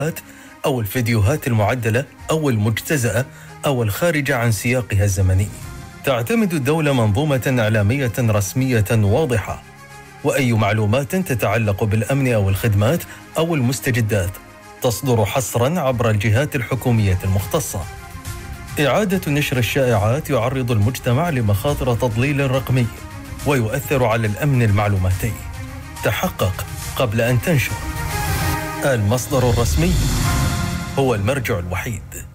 أو الفيديوهات المعدلة أو المجتزأة أو الخارجة عن سياقها الزمني. تعتمد الدولة منظومة إعلامية رسمية واضحة، وأي معلومات تتعلق بالأمن أو الخدمات أو المستجدات تصدر حصراً عبر الجهات الحكومية المختصة. إعادة نشر الشائعات يعرض المجتمع لمخاطر تضليل رقمي ويؤثر على الأمن المعلوماتي. تحقق قبل أن تنشر. المصدر الرسمي هو المرجع الوحيد.